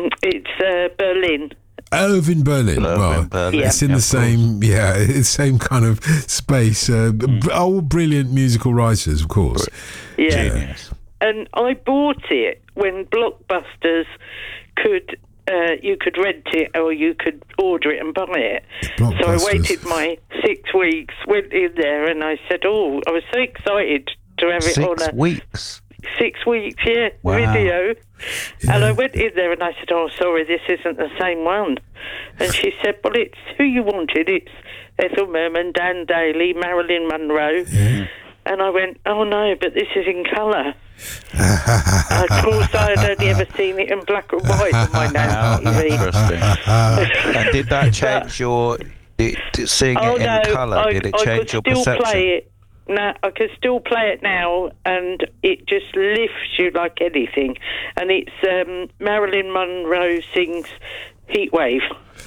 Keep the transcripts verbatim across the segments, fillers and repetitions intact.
Um, it's uh, Berlin. Oh, in Berlin. Love Well, in Berlin. Yeah. it's in Yeah, the of same, yeah, it's same kind of space. Uh, b- all brilliant musical writers, of course. Yeah. Genius. And I bought it when Blockbusters could, uh, you could rent it or you could order it and buy it. So I Blockbusters. waited my six weeks, went in there, and I said, "Oh, I was so excited to have it on Six a weeks. six weeks, yeah, Wow. video." Yeah. And I went in there and I said, "Oh, sorry, this isn't the same one." And she said, "Well, it's who you wanted. It's Ethel Merman, Dan Daly, Marilyn Monroe." Yeah. And I went, "Oh no, but this is in colour." Of course, I had only ever seen it in black and white on my How now T V. interesting. And did that change your... Did, did seeing Oh it in no, colour, I, did it I change your could still perception? play it. No, I can still play it now, and it just lifts you like anything. And it's um, Marilyn Monroe sings "Heatwave"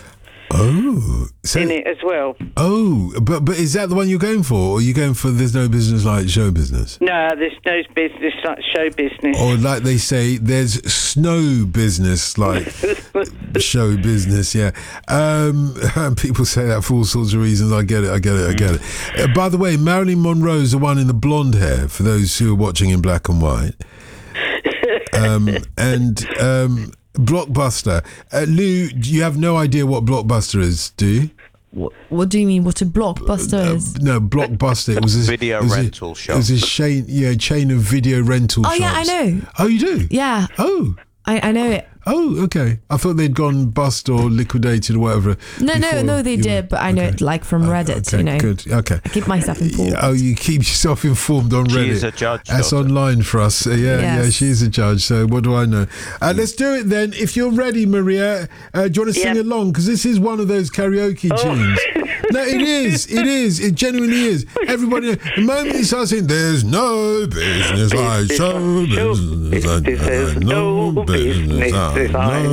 Oh, so, in it as well. oh, but but is that the one you're going for, or are you going for "There's no business like show business"? No, there's no business like show business. Or like they say, there's snow business like show business, yeah. Um, people say that for all sorts of reasons. I get it, I get it, I get it. Uh, by the way, Marilyn Monroe's the one in the blonde hair, for those who are watching in black and white. Um, and um, Blockbuster. Uh, Lou, you have no idea what Blockbuster is, do you? What, what do you mean? What a blockbuster is? Uh, no, Blockbuster. It was a Video it was a- rental shop. It was a chain, yeah, chain of video rental Oh shops. yeah, I know. Oh, you do? Yeah, Oh. I, I know it. Oh, okay. I thought they'd gone bust or liquidated or whatever. No, no, before no, they you did, were- but I know okay. it like from Reddit. Okay, You know, good. Okay. I keep myself informed. Yeah, oh, you keep yourself informed on She Reddit. is a judge, That's Doctor. online for us. Uh, yeah, Yes. yeah, she's a judge. So what do I know? Uh, let's do it then. If you're ready, Maria, uh, do you want to sing Yeah. along? Because this is one of those karaoke Oh. tunes. No, it is. It is. It genuinely is. Everybody, the moment you start saying, "There's no business like show business," Business, no no business business like like